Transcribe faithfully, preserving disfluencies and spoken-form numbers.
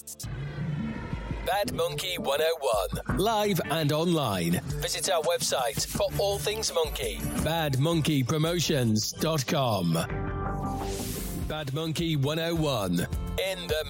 Bad Monkey one oh one, live and online. Visit our website for all things monkey, bad monkey promotions dot com. Bad Monkey one oh one, in the